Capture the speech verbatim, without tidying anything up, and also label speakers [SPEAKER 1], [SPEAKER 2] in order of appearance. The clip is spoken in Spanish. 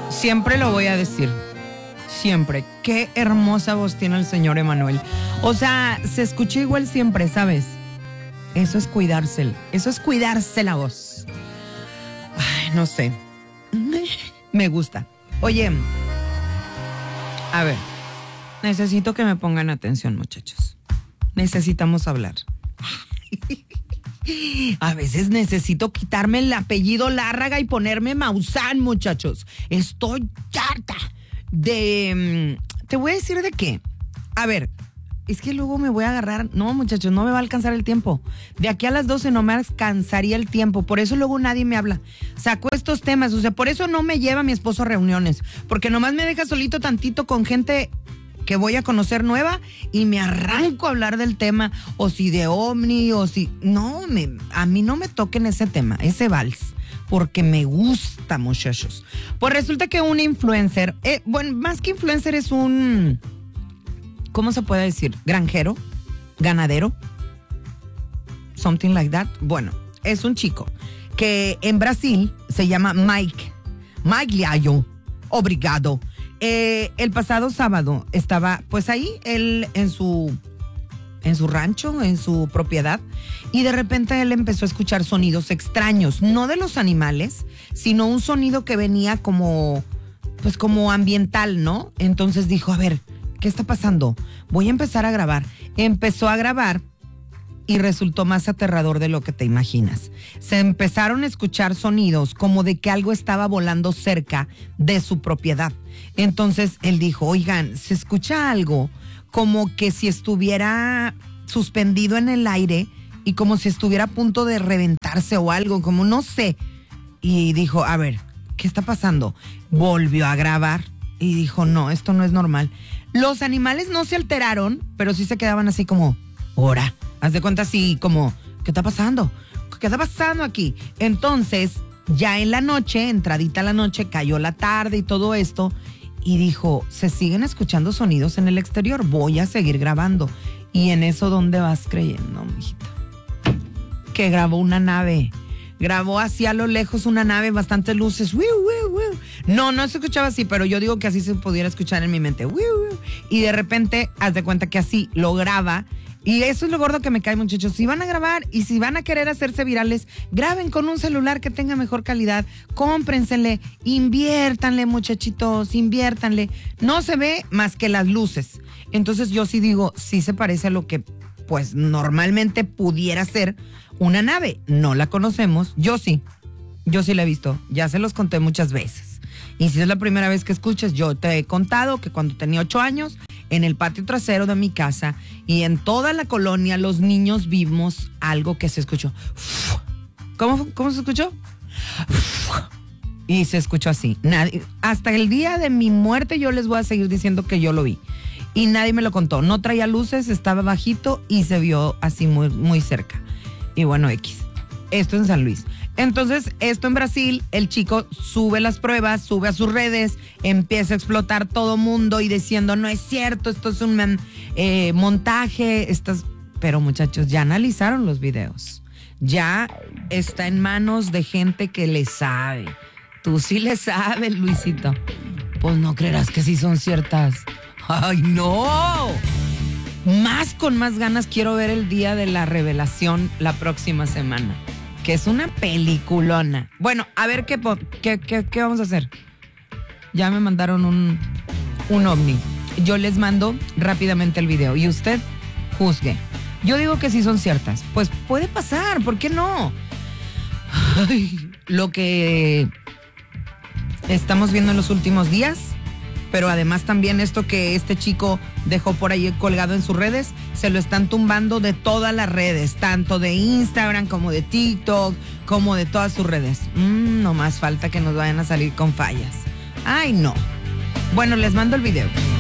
[SPEAKER 1] siempre lo voy a decir. Siempre. Qué hermosa voz tiene el señor Emanuel. O sea, se escucha igual siempre, ¿sabes? Eso es cuidarse. Eso es cuidarse la voz. Ay, no sé. Me gusta. Oye, a ver, necesito que me pongan atención, muchachos. Necesitamos hablar. A veces necesito quitarme el apellido Lárraga y ponerme Maussan, muchachos. Estoy harta de... Te voy a decir de qué. A ver, es que luego me voy a agarrar... No, muchachos, no me va a alcanzar el tiempo. De aquí a las doce no me alcanzaría el tiempo. Por eso luego nadie me habla. Saco estos temas. O sea, por eso no me lleva mi esposo a reuniones. Porque nomás me deja solito tantito con gente que voy a conocer nueva y me arranco a hablar del tema. O si de ovni, o si... No, me, a mí no me toquen ese tema, ese vals. Porque me gusta, muchachos. Pues resulta que un influencer... Eh, bueno, más que influencer es un... ¿Cómo se puede decir? Granjero, ganadero, something like that. Bueno, es un chico que en Brasil se llama Mike, Mike Liayo, obrigado. Eh, el pasado sábado estaba pues ahí, él en su, en su rancho, en su propiedad, y de repente él empezó a escuchar sonidos extraños, no de los animales, sino un sonido que venía como, pues como ambiental, ¿no? Entonces dijo, a ver, ¿qué está pasando? Voy a empezar a grabar. Empezó a grabar y resultó más aterrador de lo que te imaginas. Se empezaron a escuchar sonidos como de que algo estaba volando cerca de su propiedad. Entonces él dijo, oigan, se escucha algo como que si estuviera suspendido en el aire y como si estuviera a punto de reventarse o algo, como no sé. Y dijo, a ver, ¿qué está pasando? Volvió a grabar y dijo, no, esto no es normal. Los animales no se alteraron, pero sí se quedaban así como, ora, haz de cuenta así como, ¿qué está pasando? ¿Qué está pasando aquí? Entonces, ya en la noche, entradita la noche, cayó la tarde y todo esto, y dijo, se siguen escuchando sonidos en el exterior, voy a seguir grabando. Y en eso, ¿dónde vas creyendo, mijita? Que grabó una nave. Grabó así a lo lejos una nave, bastantes luces. ¡Wiu, wiu, wiu! No, no se escuchaba así, pero yo digo que así se pudiera escuchar en mi mente. ¡Wiu, wiu! Y de repente, haz de cuenta que así lo graba. Y eso es lo gordo que me cae, muchachos. Si van a grabar y si van a querer hacerse virales, graben con un celular que tenga mejor calidad. Cómprensele, inviértanle, muchachitos, inviértanle. No se ve más que las luces. Entonces yo sí digo, sí se parece a lo que pues normalmente pudiera ser una nave. No la conocemos, yo sí, yo sí la he visto, ya se los conté muchas veces. Y si es la primera vez que escuchas, yo te he contado que cuando tenía ocho años, en el patio trasero de mi casa y en toda la colonia, los niños vimos algo que se escuchó. ¿Cómo, cómo se escuchó? Y se escuchó así. Nadie, hasta el día de mi muerte yo les voy a seguir diciendo que yo lo vi. Y nadie me lo contó. No traía luces, estaba bajito y se vio así muy, muy cerca. Y bueno, X. Esto en San Luis. Entonces, esto en Brasil, el chico sube las pruebas, sube a sus redes, empieza a explotar todo mundo y diciendo, no es cierto, esto es un eh, montaje. Estas... Pero muchachos, ya analizaron los videos. Ya está en manos de gente que le sabe. Tú sí le sabes, Luisito. Pues no creerás que sí son ciertas. ¡Ay, no! Más con más ganas quiero ver el día de la revelación la próxima semana, que es una peliculona. Bueno, a ver qué, qué, qué, qué vamos a hacer. Ya me mandaron un, un ovni. Yo les mando rápidamente el video y usted juzgue. Yo digo que sí son ciertas. Pues puede pasar, ¿por qué no? Ay, lo que estamos viendo en los últimos días, pero además también esto que este chico dejó por ahí colgado en sus redes, se lo están tumbando de todas las redes, tanto de Instagram como de TikTok, como de todas sus redes. Mm, no más falta que nos vayan a salir con fallas. Ay, no. Bueno, les mando el video.